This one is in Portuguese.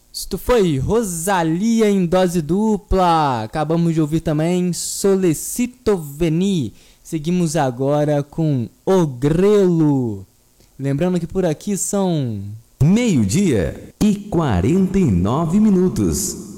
Isto foi Rosalía em dose dupla. Acabamos de ouvir também Solecito Veni. Seguimos agora com O Grelo. Lembrando que por aqui são 12:49.